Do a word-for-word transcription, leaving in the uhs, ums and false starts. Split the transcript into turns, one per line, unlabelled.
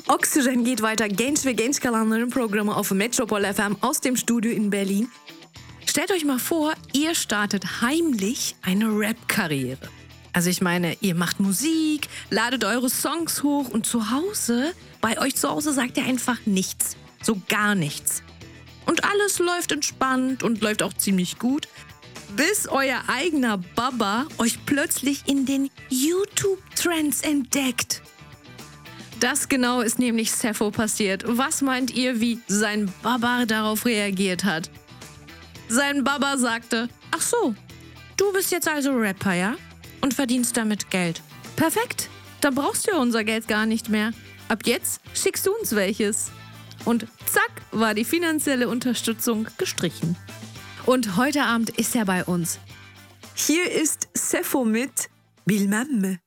Oxygen geht weiter. Genç ve genç kalanların Programme auf Metropol F M aus dem Studio in Berlin. Stellt euch mal vor, ihr startet heimlich eine Rap-Karriere. Also ich meine, ihr macht Musik, ladet eure Songs hoch und zu Hause, bei euch zu Hause sagt ihr einfach nichts. So gar nichts. Und alles läuft entspannt und läuft auch ziemlich gut, bis euer eigener Baba euch plötzlich in den YouTube-Trends entdeckt. Das genau ist nämlich Sappho passiert. Was meint ihr, wie sein Baba darauf reagiert hat? Sein Baba sagte, ach so, du bist jetzt also Rapper, ja? Und verdienst damit Geld. Perfekt, dann brauchst du ja unser Geld gar nicht mehr. Ab jetzt schickst du uns welches. Und zack, war die finanzielle Unterstützung gestrichen. Und heute Abend ist er bei uns. Hier ist Sappho mit Bilmem mi?